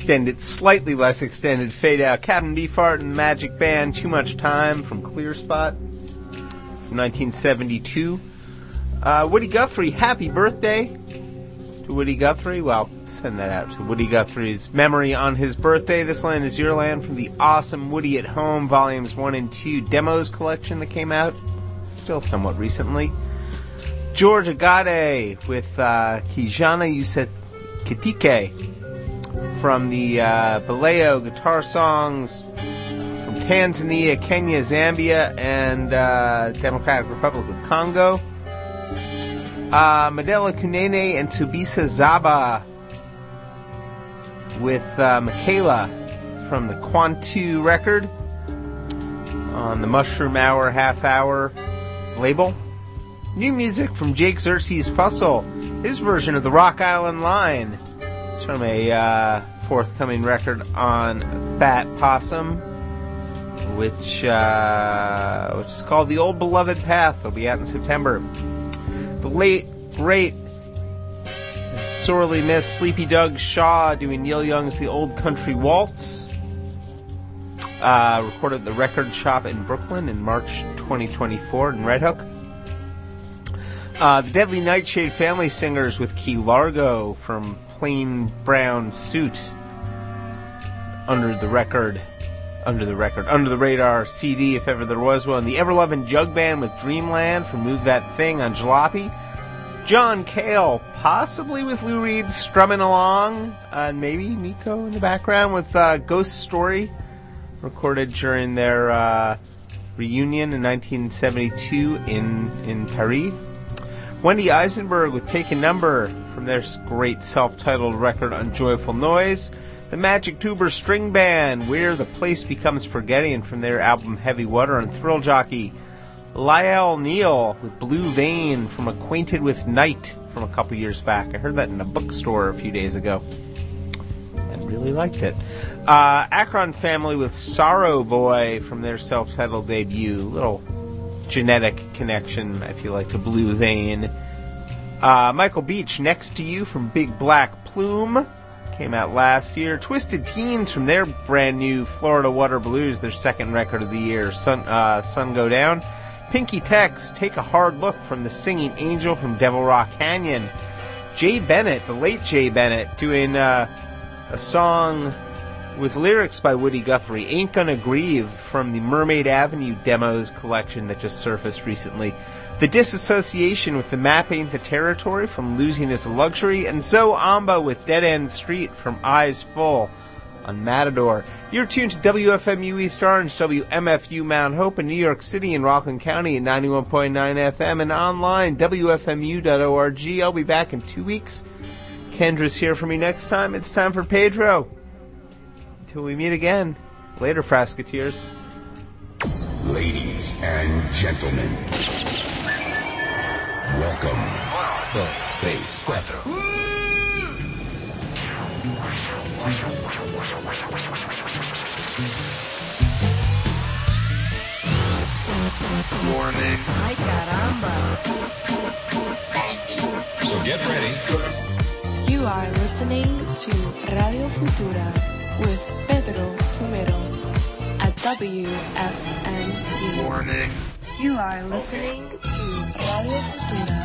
extended, slightly less extended fade out. Captain Beefheart and the Magic Band, Too Much Time from Clear Spot from 1972. Woody Guthrie, happy birthday to Woody Guthrie. Well, send that out to Woody Guthrie's memory on his birthday. This Land Is Your Land from the awesome Woody at Home Volumes 1 and 2 Demos collection that came out still somewhat recently. George Agade with Kijana Yusekitike from the Baleo guitar songs from Tanzania, Kenya, Zambia, and Democratic Republic of Congo. Medela Kunene and Tsubisa Zaba with Michaela from the Quantu record on the Mushroom Hour Half Hour label. New music from Jake Xerxes Fussell, his version of the Rock Island Line. It's from a forthcoming record on Fat Possum, which is called The Old Beloved Path. It'll be out in September. The late, great, sorely missed Sleepy Doug Shaw doing Neil Young's The Old Country Waltz. Recorded at the Record Shop in Brooklyn in March 2024 in Red Hook. The Deadly Nightshade Family Singers with Key Largo from Plain Brown Suit. Under the radar CD, if ever there was one. The Everlovin' Jug Band with Dreamland from Move That Thing on Jalopy. John Cale, possibly with Lou Reed strumming along, and maybe Nico in the background with Ghost Story, recorded during their reunion in 1972 in Paris. Wendy Eisenberg with Take a Number from their great self-titled record on Joyful Noise. The Magic Tuber String Band, Where the Place Becomes Forgetting from their album Heavy Water on Thrill Jockey. Lyle Neal with Blue Vein from Acquainted with Night from a couple years back. I heard that in a bookstore a few days ago and really liked it. Akron Family with Sorrow Boy from their self-titled debut. Little genetic connection, I feel like, to Blue Vein. Michael Beach, Next to You from Big Black Plume. Came out last year. Twisted Teens from their brand new Florida Water Blues, their second record of the year, Sun Go Down. Pinky Tex, Take a Hard Look from the Singing Angel from Devil Rock Canyon. Jay Bennett, the late Jay Bennett, doing a song with lyrics by Woody Guthrie, Ain't Gonna Grieve from the Mermaid Avenue Demos collection that just surfaced recently. The Disassociation with the Map Ain't the Territory from Losing Is a Luxury, and Zoe Amba with Dead End Street from Eyes Full on Matador. You're tuned to WFMU East Orange, WMFU Mount Hope in New York City and Rockland County at 91.9 FM and online, WFMU.org. I'll be back in 2 weeks. Kendra's here for me next time. It's time for Pedro. Until we meet again. Later, Frasketeers. Ladies and gentlemen, welcome the Bass Cuatro. Warning. Ay, caramba. So get ready. You are listening to Radio Futura with Pedro Fumero at WFMU. Warning. You are listening to Radio Futura